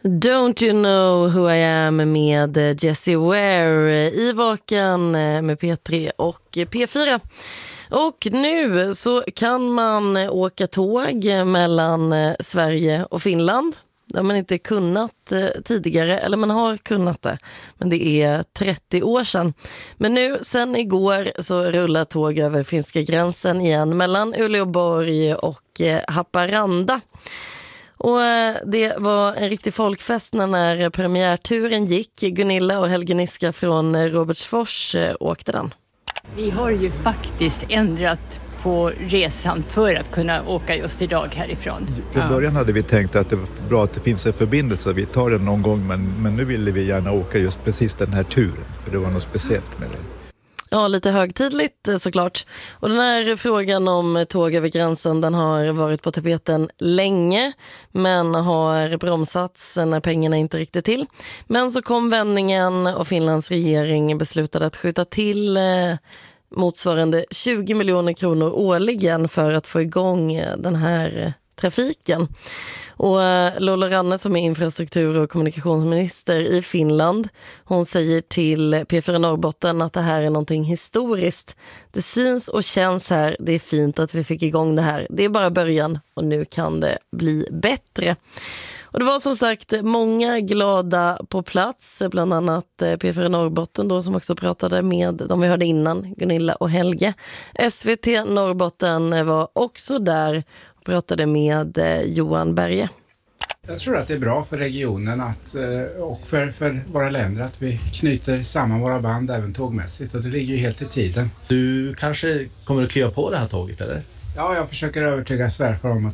Don't you know who I am med Jessie Ware i Vaken med P3 och P4. Och nu så kan man åka tåg mellan Sverige och Finland. Det har man inte kunnat tidigare, eller man har kunnat det, men det är 30 år sedan. Men nu, sen igår, så rullar tåg över finska gränsen igen mellan Uleåborg och Haparanda. Och det var en riktig folkfest när premiärturen gick. Gunilla och Helge Niska från Robertsfors åkte den. Vi har ju faktiskt ändrat på resan för att kunna åka just idag härifrån. Från början hade vi tänkt att det var bra att det finns en förbindelse. Vi tar den någon gång, men nu ville vi gärna åka just precis den här turen. För det var något speciellt med det. Ja, lite högtidligt såklart. Och den här frågan om tåg över gränsen, den har varit på tapeten länge, men har bromsats när pengarna inte riktigt till. Men så kom vändningen och Finlands regering beslutade att skjuta till motsvarande 20 miljoner kronor årligen för att få igång den här trafiken. Och Lola Ranne, som är infrastruktur- och kommunikationsminister i Finland, hon säger till P4 Norrbotten att det här är någonting historiskt. Det syns och känns här, det är fint att vi fick igång det här. Det är bara början och nu kan det bli bättre. Och det var som sagt många glada på plats, bland annat P4 Norrbotten då, som också pratade med de vi hörde innan, Gunilla och Helge. SVT Norrbotten var också där och pratade med Johan Berge. Jag tror att det är bra för regionen och för våra länder att vi knyter samman våra band även tågmässigt, och det ligger ju helt i tiden. Du kanske kommer att kliva på det här tåget, eller? Ja, jag försöker övertyga svärfar om att